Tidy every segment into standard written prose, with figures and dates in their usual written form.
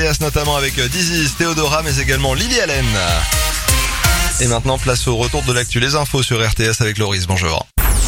RTS notamment avec Dizzy, Théodora mais également Lily Allen. Et maintenant place au retour de l'actu, les infos sur RTS avec Loris, bonjour.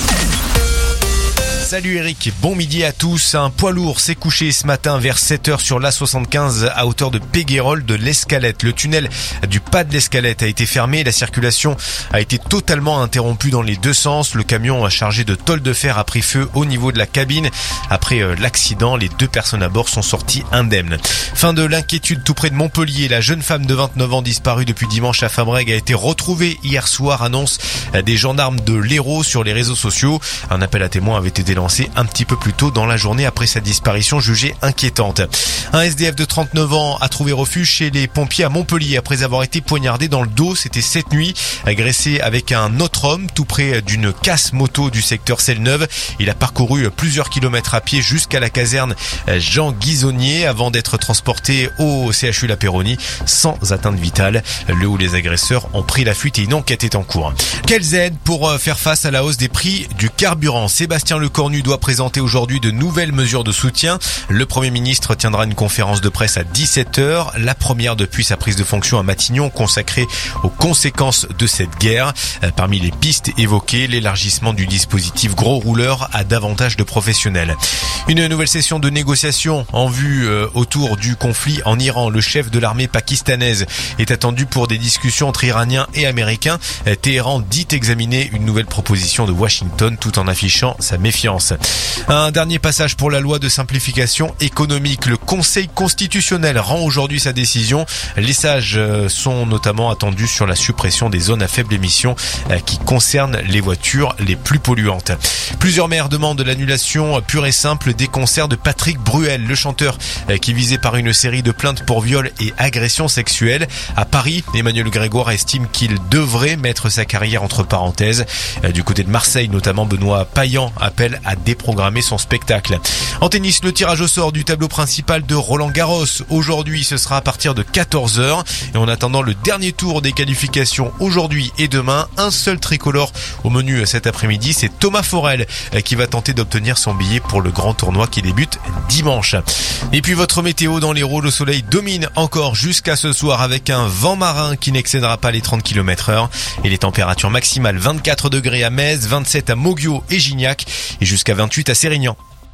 Salut Eric, bon midi à tous. Un poids lourd s'est couché ce matin vers 7h sur l'A75 à hauteur de Péguerolles de l'Escalette. Le tunnel du pas de l'Escalette a été fermé. La circulation a été totalement interrompue dans les deux sens. Le camion chargé de tôle de fer a pris feu au niveau de la cabine. Après l'accident, les 2 personnes à bord sont sorties indemnes. Fin de l'inquiétude tout près de Montpellier. La jeune femme de 29 ans disparue depuis dimanche à Fabrègues a été retrouvée hier soir, annonce des gendarmes de l'Hérault sur les réseaux sociaux. Un appel à témoins avait été lancé un petit peu plus tôt dans la journée après sa disparition jugée inquiétante. Un SDF de 39 ans a trouvé refuge chez les pompiers à Montpellier après avoir été poignardé dans le dos. C'était cette nuit, agressé avec un autre homme tout près d'une casse moto du secteur Selle-Neuve. Il a parcouru plusieurs kilomètres à pied jusqu'à la caserne Jean Guisonnier avant d'être transporté au CHU La Péronie sans atteinte vitale. Le ou les agresseurs ont pris la fuite et une enquête est en cours. Quelles aides pour faire face à la hausse des prix du carburant? Sébastien Lecornu doit présenter aujourd'hui de nouvelles mesures de soutien. Le Premier ministre tiendra une conférence de presse à 17h, la première depuis sa prise de fonction à Matignon, consacrée aux conséquences de cette guerre. Parmi les pistes évoquées, l'élargissement du dispositif gros rouleur à davantage de professionnels. Une nouvelle session de négociation en vue autour du conflit en Iran. Le chef de l'armée pakistanaise est attendu pour des discussions entre Iraniens et Américains. Téhéran dit examiner une nouvelle proposition de Washington tout en affichant sa méfiance. Un dernier passage pour la loi de simplification économique. Le Conseil constitutionnel rend aujourd'hui sa décision. Les sages sont notamment attendus sur la suppression des zones à faible émission qui concernent les voitures les plus polluantes. Plusieurs maires demandent l'annulation pure et simple des concerts de Patrick Bruel, le chanteur qui est visé par une série de plaintes pour viol et agression sexuelle. À Paris, Emmanuel Grégoire estime qu'il devrait mettre sa carrière entre parenthèses. Du côté de Marseille, notamment, Benoît Payan appelle à déprogrammer son spectacle. En tennis, le tirage au sort du tableau principal de Roland-Garros. Aujourd'hui, ce sera à partir de 14h. Et en attendant le dernier tour des qualifications aujourd'hui et demain, un seul tricolore au menu cet après-midi, c'est Thomas Forel qui va tenter d'obtenir son billet pour le grand tournoi qui débute dimanche. Et puis votre météo dans l'Hérault, le soleil domine encore jusqu'à ce soir avec un vent marin qui n'excédera pas les 30 km/h et les températures maximales 24 degrés à Metz, 27 à Moguio et Gignac et jusqu'à 28 à Sérignan.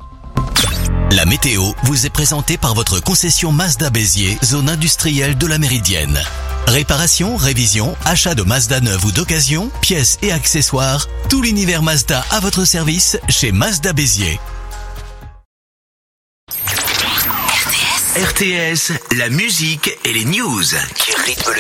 La météo vous est présentée par votre concession Mazda Béziers, zone industrielle de la Méridienne. Réparation, révision, achat de Mazda neuve ou d'occasion, pièces et accessoires, tout l'univers Mazda à votre service chez Mazda Béziers. RTS, la musique et les news qui rythment